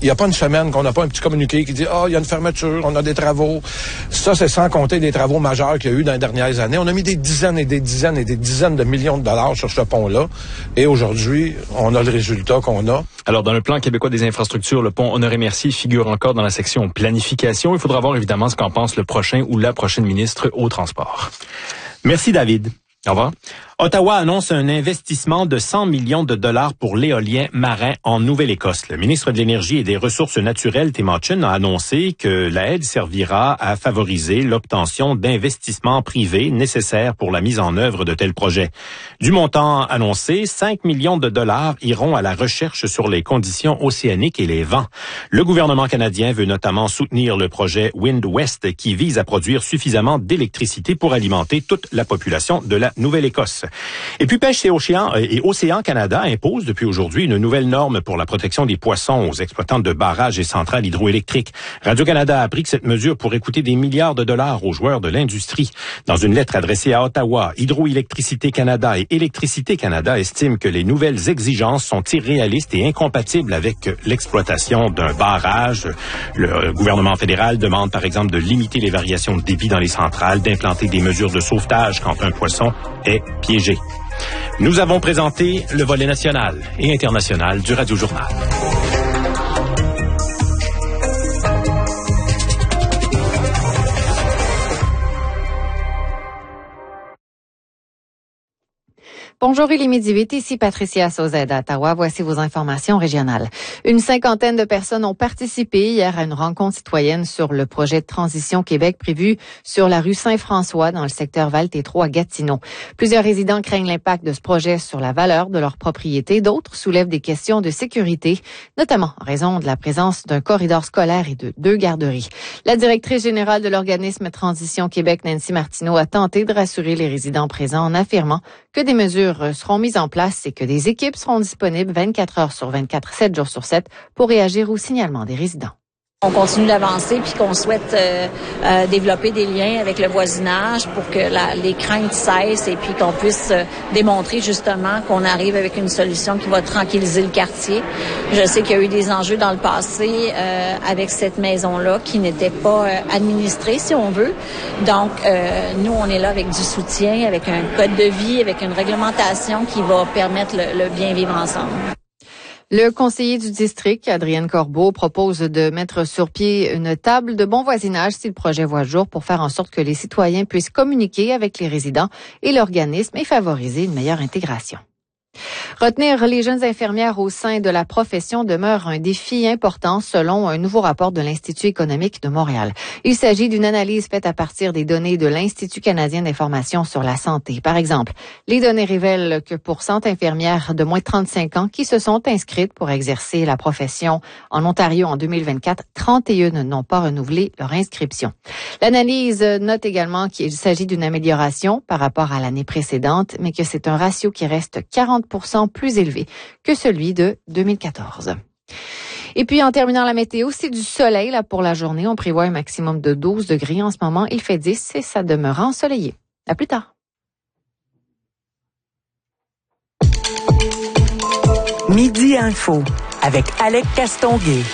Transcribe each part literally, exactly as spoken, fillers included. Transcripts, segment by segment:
Il n'y a pas une semaine qu'on n'a pas un petit communiqué qui dit « Ah, oh, il y a une fermeture, on a des travaux. » Ça, c'est sans compter des travaux majeurs qu'il y a eu dans les dernières années. On a mis des dizaines et des dizaines et des dizaines de millions de dollars sur ce pont-là. Et aujourd'hui, on a le résultat qu'on a. Alors, dans le plan québécois des infrastructures, le pont Honoré-Mercier figure encore dans la section planification. Il faudra voir évidemment ce qu'en pense le prochain ou la prochaine ministre au transport. Merci, David. Au revoir. Ottawa annonce un investissement de cent millions de dollars pour l'éolien marin en Nouvelle-Écosse. Le ministre de l'Énergie et des Ressources naturelles, Tim Hotchkin, a annoncé que l'aide servira à favoriser l'obtention d'investissements privés nécessaires pour la mise en œuvre de tels projets. Du montant annoncé, cinq millions de dollars iront à la recherche sur les conditions océaniques et les vents. Le gouvernement canadien veut notamment soutenir le projet Wind West qui vise à produire suffisamment d'électricité pour alimenter toute la population de la Nouvelle-Écosse. Et puis Pêche et Océan, et Océan Canada impose depuis aujourd'hui une nouvelle norme pour la protection des poissons aux exploitants de barrages et centrales hydroélectriques. Radio-Canada a appris que cette mesure pourrait coûter des milliards de dollars aux joueurs de l'industrie. Dans une lettre adressée à Ottawa, Hydroélectricité Canada et Électricité Canada estiment que les nouvelles exigences sont irréalistes et incompatibles avec l'exploitation d'un barrage. Le gouvernement fédéral demande par exemple de limiter les variations de débit dans les centrales, d'implanter des mesures de sauvetage quand un poisson est piégé. Nous avons présenté le volet national et international du Radio Journal. Bonjour, il est midi huit, ici Patricia Sauzet à Ottawa. Voici vos informations régionales. Une cinquantaine de personnes ont participé hier à une rencontre citoyenne sur le projet de Transition Québec prévu sur la rue Saint-François dans le secteur Val-Tétro à Gatineau. Plusieurs résidents craignent l'impact de ce projet sur la valeur de leur propriété. D'autres soulèvent des questions de sécurité, notamment en raison de la présence d'un corridor scolaire et de deux garderies. La directrice générale de l'organisme Transition Québec, Nancy Martineau, a tenté de rassurer les résidents présents en affirmant que des mesures seront mises en place et que des équipes seront disponibles vingt-quatre heures sur vingt-quatre, sept jours sur sept pour réagir au signalement des résidents. On continue d'avancer puis qu'on souhaite euh, euh, développer des liens avec le voisinage pour que la, les craintes cessent et puis qu'on puisse euh, démontrer justement qu'on arrive avec une solution qui va tranquilliser le quartier. Je sais qu'il y a eu des enjeux dans le passé euh, avec cette maison-là qui n'était pas euh, administrée, si on veut. Donc, euh, nous, on est là avec du soutien, avec un code de vie, avec une réglementation qui va permettre le, le bien vivre ensemble. Le conseiller du district, Adrienne Corbeau, propose de mettre sur pied une table de bon voisinage si le projet voit le jour pour faire en sorte que les citoyens puissent communiquer avec les résidents et l'organisme et favoriser une meilleure intégration. Retenir les jeunes infirmières au sein de la profession demeure un défi important selon un nouveau rapport de l'Institut économique de Montréal. Il s'agit d'une analyse faite à partir des données de l'Institut canadien d'information sur la santé. Par exemple, les données révèlent que pour cent infirmières de moins de trente-cinq ans qui se sont inscrites pour exercer la profession en Ontario en deux mille vingt-quatre, trente et un n'ont pas renouvelé leur inscription. L'analyse note également qu'il s'agit d'une amélioration par rapport à l'année précédente, mais que c'est un ratio qui reste quarante pour cent plus élevé que celui de deux mille quatorze. Et puis, en terminant la météo, c'est du soleil là pour la journée. On prévoit un maximum de douze degrés en ce moment. Il fait dix et ça demeure ensoleillé. À plus tard. Midi Info avec Alec Castonguay.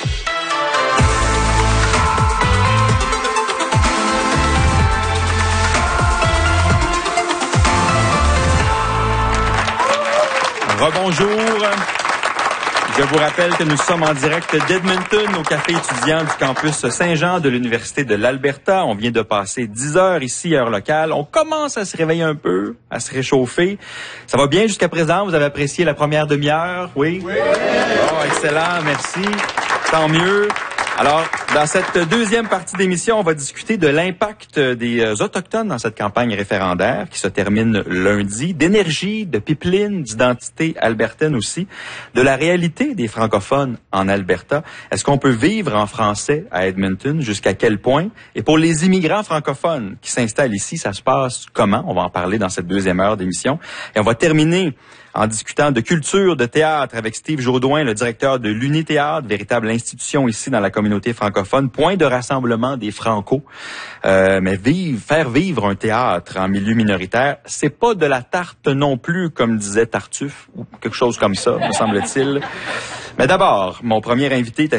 Rebonjour. Je vous rappelle que nous sommes en direct d'Edmonton, au café étudiant du campus Saint-Jean de l'Université de l'Alberta. On vient de passer dix heures ici, heure locale. On commence à se réveiller un peu, à se réchauffer. Ça va bien jusqu'à présent? Vous avez apprécié la première demi-heure? Oui? Oui! Oh, excellent, merci. Tant mieux. Alors, dans cette deuxième partie d'émission, on va discuter de l'impact des euh, Autochtones dans cette campagne référendaire qui se termine lundi, d'énergie, de pipeline, d'identité albertaine aussi, de la réalité des francophones en Alberta. Est-ce qu'on peut vivre en français à Edmonton? Jusqu'à quel point? Et pour les immigrants francophones qui s'installent ici, ça se passe comment? On va en parler dans cette deuxième heure d'émission. Et on va terminer en discutant de culture, de théâtre avec Steve Jaudoin, le directeur de l'Uni-Théâtre, véritable institution ici dans la communauté francophone, point de rassemblement des Franco. Euh, mais vivre, faire vivre un théâtre en milieu minoritaire, c'est pas de la tarte non plus, comme disait Tartuffe, ou quelque chose comme ça, me semble-t-il. Mais d'abord, mon premier invité est